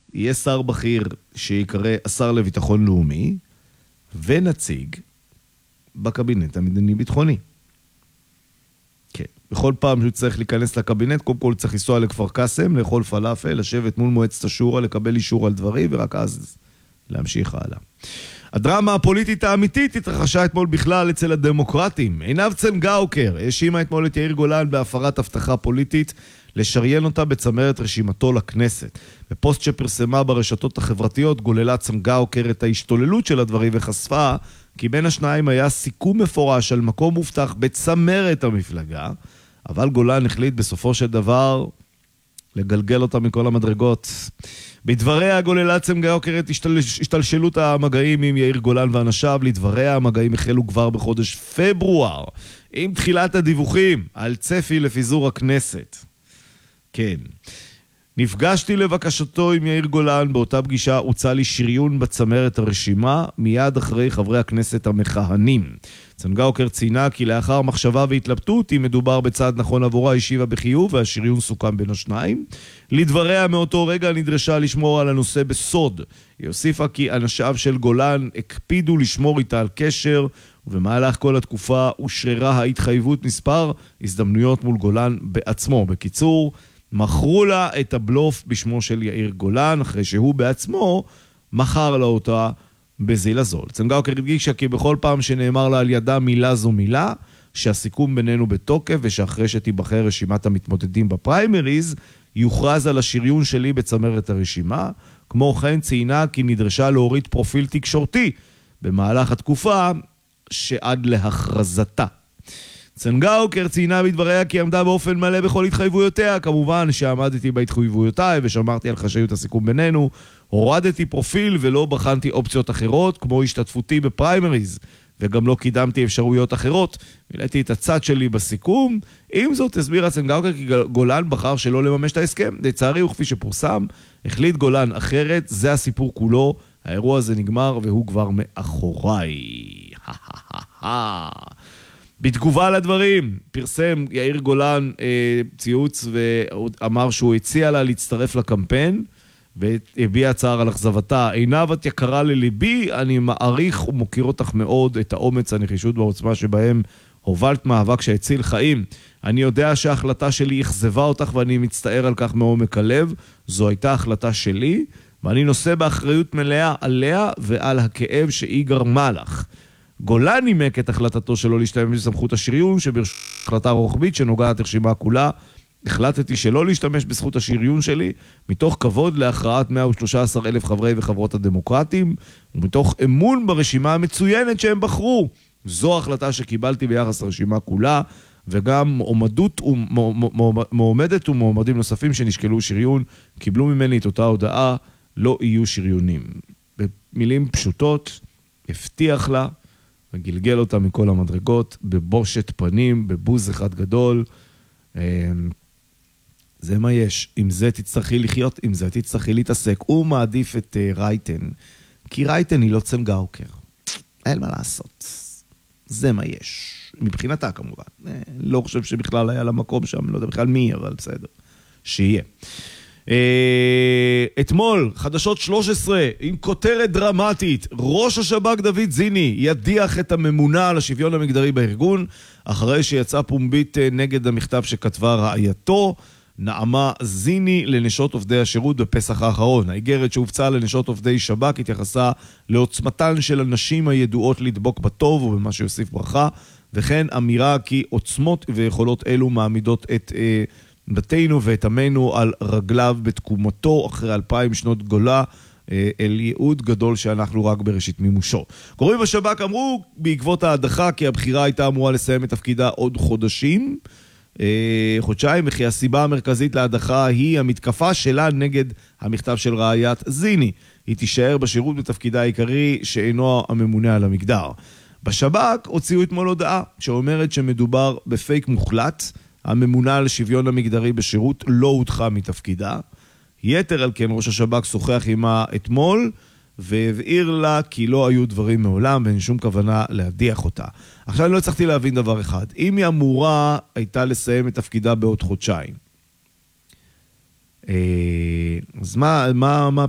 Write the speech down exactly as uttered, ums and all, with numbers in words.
יהיה שר בכיר שיקרא השר לביטחון לאומי, ונציג בקבינט המדיני-ביטחוני. כן. בכל פעם שהוא צריך להיכנס לקבינט, קודם כל צריך לנסוע לכפר קאסם, לאכול פלאפל, לשבת מול מועצת השורא, לקבל אישור על דברים, ורק אז להמשיך הלאה. הדרמה הפוליטית האמיתית התרחשה אתמול בכלל אצל הדמוקרטים. עינב צנגאוקר האשימה אתמול את יאיר גולן בהפרת הבטחה פוליטית לשריין אותה בצמרת רשימתו לכנסת. בפוסט שפרסמה ברשתות החברתיות גוללה צנגאוקר את ההשתוללות של הדברים וחשפה כי בין השניים היה סיכום מפורש על מקום מובטח בצמרת המפלגה, אבל גולן החליט בסופו של דבר לגלגל אותה מכל המדרגות. בדבריה גוללה צנגאוקר את השתלשלות המגעים עם יאיר גולן ואנשיו. לדבריה המגעים החלו כבר בחודש פברואר, עם תחילת הדיווחים על צפי לפיזור הכנסת. כן. נפגשתי לבקשתו עם יאיר גולן, באותה פגישה הוצע לי שריון בצמרת הרשימה, מיד אחרי חברי הכנסת המכהנים. צנגאוקר ציינה כי לאחר מחשבה והתלבטות, אם מדובר בצעד נכון עבורה, השיבה בחיוב, והשריון סוכם בין השניים. לדבריה מאותו רגע נדרשה לשמור על הנושא בסוד. היא הוסיפה כי אנשיו של גולן הקפידו לשמור איתה על קשר, ובמהלך כל התקופה הושררה ההתחייבות מספר הזדמנויות מול גולן בעצמו. בקיצור, מכרו לה את הבלוף בשמו של יאיר גולן, אחרי שהוא בעצמו מכר לה אותה בזיל הזול. צנגאוקר הדגישה כי בכל פעם שנאמר לה על ידה מילה זו מילה, שהסיכום בינינו בתוקף, ושאחרי שתיבחר רשימת המתמודדים בפריימריז, יוכרז על השריון שלי בצמרת הרשימה. כמו כן ציינה כי נדרשה להוריד פרופיל תקשורתי במהלך התקופה שעד להכרזתה. צנגאוקר ציינה בדבריה כי עמדה באופן מלא בכל התחייבויותיה. כמובן שעמדתי בהתחייבויותיי ושמרתי על חשאיות הסיכום בינינו. הורדתי פרופיל ולא בחנתי אופציות אחרות, כמו השתתפותי בפריימריז, וגם לא קידמתי אפשרויות אחרות. מילאתי את הצד שלי בסיכום. עם זאת, הסבירה צנגאוקר כי גולן בחר שלא לממש את ההסכם. לצערי, וכפי שפורסם, החליט גולן אחרת. זה הסיפור כולו. האירוע הזה נגמר והוא כבר מאחוריי. בתגובה לדברים, פרסם יאיר גולן אה, ציוץ ואמר שהוא הציע לה להצטרף לקמפיין, והביע צער על אכזבתה. עינב, את יקרה לליבי, אני מעריך ומוקיר אותך מאוד, את האומץ, הנחישות והעוצמה שבהם הובלת מאבק שהציל חיים. אני יודע שההחלטה שלי אכזבה אותך ואני מצטער על כך מעומק הלב. זו הייתה החלטה שלי, ואני נושא באחריות מלאה עליה ועל הכאב שהיא גרמה לך. גולן נימק את החלטתו שלא להשתמש בסמכות השריון, שבהחלטה רוחבית שנוגעת לרשימה כולה, החלטתי שלא להשתמש בזכות השריון שלי, מתוך כבוד להכרעת מאה ושלושה עשר אלף חברי וחברות הדמוקרטים, ומתוך אמון ברשימה המצוינת שהם בחרו. זו החלטה שקיבלתי ביחס לרשימה כולה, וגם מועמדות ומועמדת ומועמדים נוספים שנשקלו שריון, קיבלו ממני את אותה הודעה, לא יהיו שריונים. במילים פשוטות, הבטיח לה, וגלגל אותה מכל המדרגות, בבושת פנים, בבוז אחד גדול. זה מה יש. עם זה תצטרכי לחיות, עם זה תצטרכי להתעסק. הוא מעדיף את רייטן, כי רייטן היא לא צנגאוקר. אין מה לעשות. זה מה יש. מבחינתה כמובן. לא חושב שבכלל היה לה מקום שם, לא יודע בכלל מי, אבל בסדר. שיהיה. אתמול, חדשות שלוש עשרה, עם כותרת דרמטית, ראש השב"כ דוד זיני ידיח את הממונה על השוויון המגדרי בארגון, אחרי שיצא פומבית נגד המכתב שכתבה רעייתו, נעמה זיני, לנשות עובדי השירות בפסח האחרון. האיגרת שהופצה לנשות עובדי שב"כ התייחסה לעוצמתן של הנשים הידועות לדבוק בטוב ובמה שיוסיף ברכה, וכן אמירה כי עוצמות ויכולות אלו מעמידות את אה, בתינו ואת עמנו על רגליו בתקומתו אחרי אלפיים שנות גולה, אל ייעוד גדול שאנחנו רק בראשית מימושו. קוראים בשב"כ אמרו בעקבות ההדחה כי הבחירה הייתה אמורה לסיים את תפקידה עוד חודשים, חודשיים, וכי הסיבה המרכזית להדחה היא המתקפה שלה נגד המכתב של רעיית זיני. היא תישאר בשירות בתפקידה העיקרי שאינו הממונה על המגדר. בשב"כ הוציאו אתמול הודעה שאומרת שמדובר בפייק מוחלט, הממונה על שוויון המגדרי בשירות לא הודחה מתפקידה. יתר על כן ראש השב"כ שוחח עמה אתמול והבהיר לה כי לא היו דברים מעולם ואין שום כוונה להדיח אותה. עכשיו אני לא הצלחתי להבין דבר אחד. אם היא אמורה הייתה לסיים את תפקידה בעוד חודשיים, אז מה, מה, מה